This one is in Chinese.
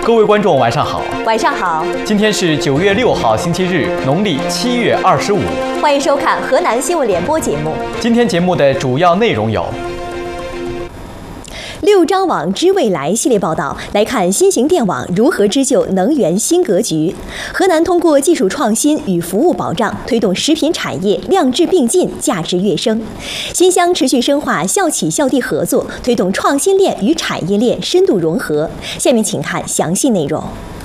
各位观众，晚上好。 晚上好。 今天是9月6号，星期日，农历7月25。 欢迎收看河南新闻联播节目。 今天节目的主要内容有 6张网知未来系列报道，来看新型电网如何织就能源新格局。河南通过技术创新与服务保障，推动食品产业量质并进、价值跃升。新乡持续深化校企校地合作，推动创新链与产业链深度融合。下面请看详细内容。